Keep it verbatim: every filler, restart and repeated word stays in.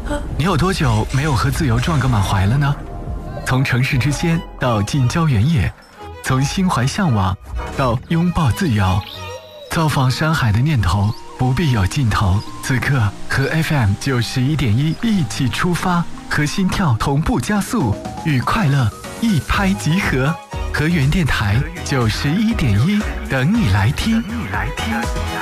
你有多久没有和自由撞个满怀了呢？从城市之仙到近郊原野，从心怀向往到拥抱自由，造访山海的念头不必有尽头。此刻和 F M 九十一点一一起出发，和心跳同步加速，与快乐一拍即合。和原电台九十一点一等你来听。等你来听。